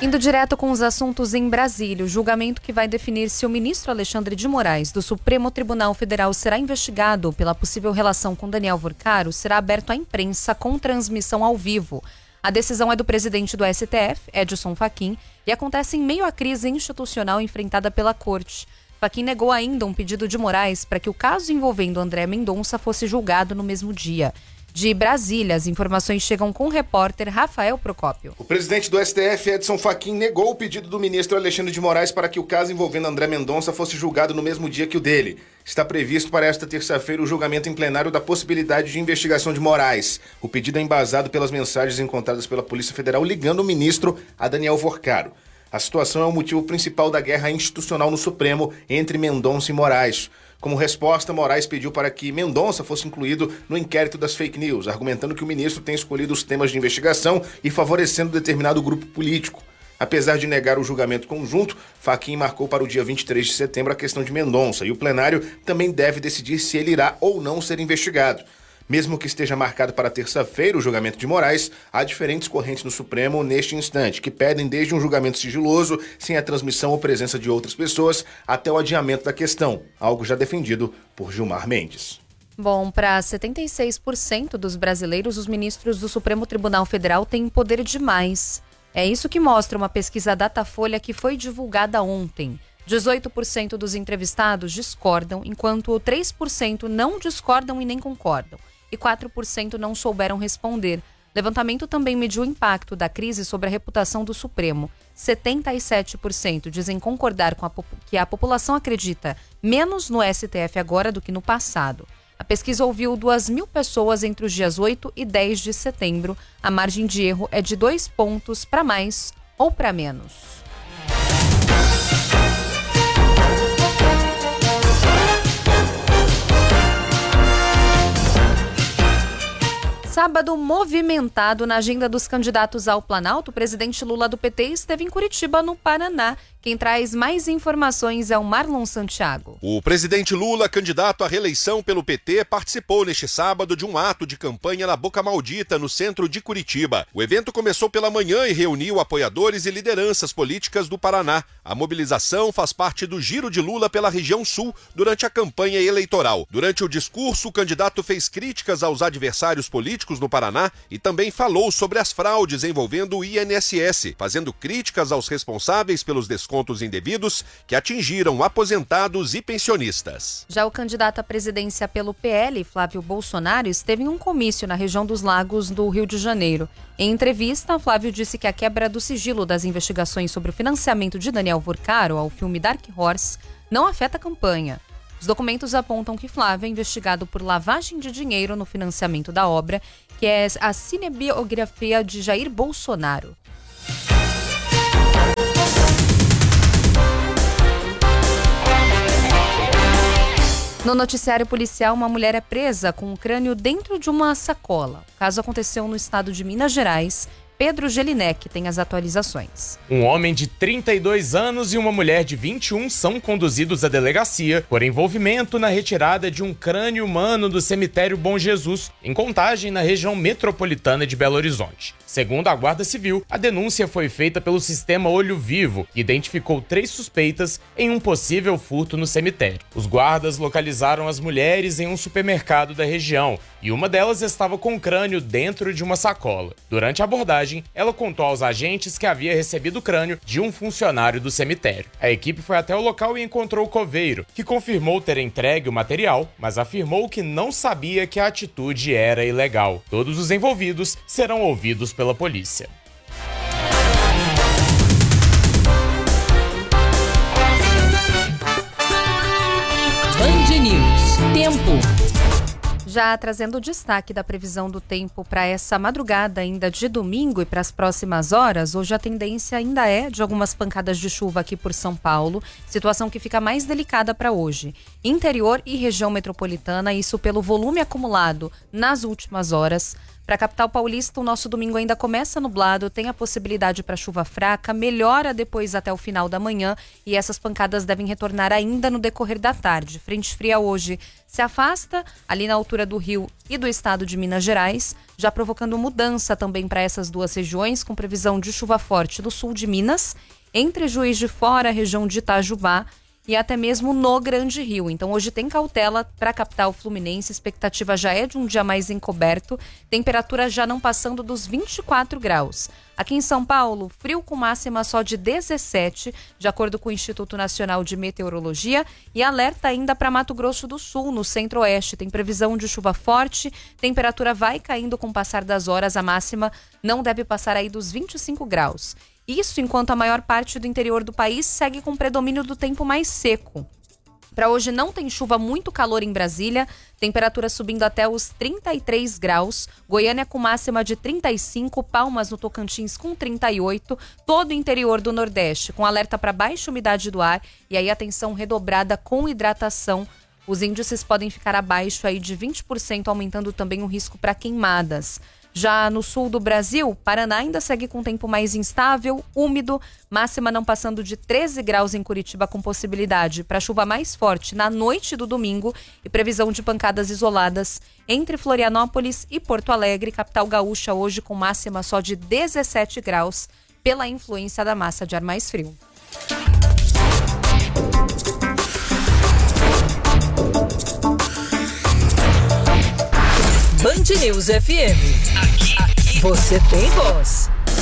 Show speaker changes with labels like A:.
A: Indo direto com os assuntos em Brasília, o julgamento que vai definir se o ministro Alexandre de Moraes, do Supremo Tribunal Federal, será investigado pela possível relação com Daniel Vorcaro, será aberto à imprensa com transmissão ao vivo. A decisão é do presidente do STF, Edson Fachin, e acontece em meio à crise institucional enfrentada pela Corte. Fachin negou ainda um pedido de Moraes para que o caso envolvendo André Mendonça fosse julgado no mesmo dia. De Brasília, as informações chegam com o repórter Rafael Procópio.
B: O presidente do STF, Edson Fachin, negou o pedido do ministro Alexandre de Moraes para que o caso envolvendo André Mendonça fosse julgado no mesmo dia que o dele. Está previsto para esta terça-feira o julgamento em plenário da possibilidade de investigação de Moraes. O pedido é embasado pelas mensagens encontradas pela Polícia Federal ligando o ministro a Daniel Vorcaro. A situação é o motivo principal da guerra institucional no Supremo entre Mendonça e Moraes. Como resposta, Moraes pediu para que Mendonça fosse incluído no inquérito das fake news, argumentando que o ministro tem escolhido os temas de investigação e favorecendo determinado grupo político. Apesar de negar o julgamento conjunto, Fachin marcou para o dia 23 de setembro a questão de Mendonça e o plenário também deve decidir se ele irá ou não ser investigado. Mesmo que esteja marcado para terça-feira o julgamento de Moraes, há diferentes correntes no Supremo neste instante, que pedem desde um julgamento sigiloso, sem a transmissão ou presença de outras pessoas, até o adiamento da questão, algo já defendido por Gilmar Mendes.
A: Bom, para 76% dos brasileiros, os ministros do Supremo Tribunal Federal têm poder demais. É isso que mostra uma pesquisa Datafolha que foi divulgada ontem. 18% dos entrevistados discordam, enquanto 3% não discordam e nem concordam. E 4% não souberam responder. O levantamento também mediu o impacto da crise sobre a reputação do Supremo. 77% dizem concordar com que a população acredita menos no STF agora do que no passado. A pesquisa ouviu 2.000 pessoas entre os dias 8 e 10 de setembro. A margem de erro é de 2 pontos para mais ou para menos. Sábado movimentado na agenda dos candidatos ao Planalto, o presidente Lula do PT esteve em Curitiba, no Paraná. Quem traz mais informações é o Marlon Santiago.
C: O presidente Lula, candidato à reeleição pelo PT, participou neste sábado de um ato de campanha na Boca Maldita, no centro de Curitiba. O evento começou pela manhã e reuniu apoiadores e lideranças políticas do Paraná. A mobilização faz parte do giro de Lula pela região sul durante a campanha eleitoral. Durante o discurso, o candidato fez críticas aos adversários políticos no Paraná e também falou sobre as fraudes envolvendo o INSS, fazendo críticas aos responsáveis pelos descontos indevidos que atingiram aposentados e pensionistas.
A: Já o candidato à presidência pelo PL, Flávio Bolsonaro, esteve em um comício na região dos Lagos do Rio de Janeiro. Em entrevista, Flávio disse que a quebra do sigilo das investigações sobre o financiamento de Daniel Vorcaro ao filme Dark Horse não afeta a campanha. Os documentos apontam que Flávio é investigado por lavagem de dinheiro no financiamento da obra, que é a cinebiografia de Jair Bolsonaro. No noticiário policial, uma mulher é presa com o crânio dentro de uma sacola. O caso aconteceu no estado de Minas Gerais. Pedro Gelinek tem as atualizações.
D: Um homem de 32 anos e uma mulher de 21 são conduzidos à delegacia por envolvimento na retirada de um crânio humano do cemitério Bom Jesus, em Contagem, na região metropolitana de Belo Horizonte. Segundo a Guarda Civil, a denúncia foi feita pelo sistema Olho Vivo, que identificou 3 suspeitas em um possível furto no cemitério. Os guardas localizaram as mulheres em um supermercado da região e uma delas estava com o crânio dentro de uma sacola. Durante a abordagem, ela contou aos agentes que havia recebido o crânio de um funcionário do cemitério. A equipe foi até o local e encontrou o coveiro, que confirmou ter entregue o material, mas afirmou que não sabia que a atitude era ilegal. Todos os envolvidos serão ouvidos pela polícia.
E: Band News. Tempo.
A: Já trazendo o destaque da previsão do tempo para essa madrugada ainda de domingo e para as próximas horas, hoje a tendência ainda é de algumas pancadas de chuva aqui por São Paulo, situação que fica mais delicada para hoje. Interior e região metropolitana, isso pelo volume acumulado nas últimas horas. Para a capital paulista, o nosso domingo ainda começa nublado, tem a possibilidade para chuva fraca, melhora depois até o final da manhã e essas pancadas devem retornar ainda no decorrer da tarde. Frente fria hoje se afasta ali na altura do Rio e do estado de Minas Gerais, já provocando mudança também para essas duas regiões, com previsão de chuva forte no sul de Minas, entre Juiz de Fora, região de Itajubá, e até mesmo no Grande Rio. Então hoje tem cautela para a capital fluminense, expectativa já é de um dia mais encoberto, temperatura já não passando dos 24 graus. Aqui em São Paulo, frio com máxima só de 17, de acordo com o Instituto Nacional de Meteorologia, e alerta ainda para Mato Grosso do Sul, no centro-oeste. Tem previsão de chuva forte, temperatura vai caindo com o passar das horas, a máxima não deve passar aí dos 25 graus. Isso enquanto a maior parte do interior do país segue com predomínio do tempo mais seco. Para hoje não tem chuva, muito calor em Brasília, temperatura subindo até os 33 graus, Goiânia com máxima de 35, Palmas no Tocantins com 38, todo o interior do Nordeste com alerta para baixa umidade do ar e aí atenção redobrada com hidratação. Os índices podem ficar abaixo aí de 20%, aumentando também o risco para queimadas. Já no sul do Brasil, Paraná ainda segue com tempo mais instável, úmido, máxima não passando de 13 graus em Curitiba, com possibilidade para chuva mais forte na noite do domingo e previsão de pancadas isoladas entre Florianópolis e Porto Alegre, capital gaúcha hoje com máxima só de 17 graus pela influência da massa de ar mais frio.
E: Band News FM. Aqui você tem voz.